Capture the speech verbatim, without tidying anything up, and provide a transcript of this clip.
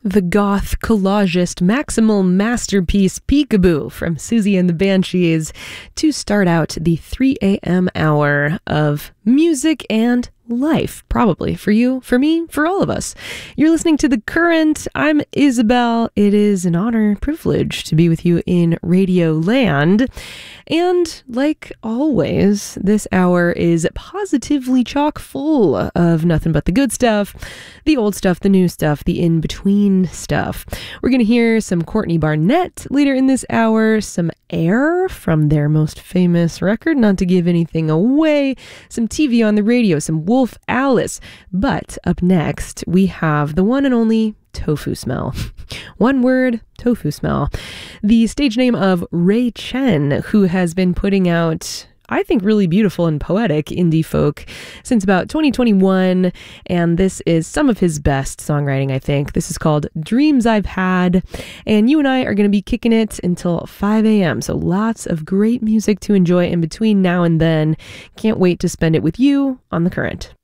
the goth collagist maximal masterpiece Peekaboo from Susie and the Banshees to start out the three a.m. hour of music and life, probably for you, for me, for all of us. You're listening to The Current. I'm Isabel. It is an honor, privilege to be with you in Radio Land. And like always, this hour is positively chock full of nothing but the good stuff, the old stuff, the new stuff, the in-between stuff. We're going to hear some Courtney Barnett later in this hour, some Air from their most famous record, not to give anything away, some T V on the radio, some Wolf Alice. But up next, we have the one and only Tofu Smell. One word, Tofu Smell. The stage name of Ray Chen, who has been putting out, I think, really beautiful and poetic indie folk since about twenty twenty-one, and this is some of his best songwriting, I think. This is called Dreams I've Had, and you and I are going to be kicking it until five a.m., so lots of great music to enjoy in between now and then. Can't wait to spend it with you on The Current.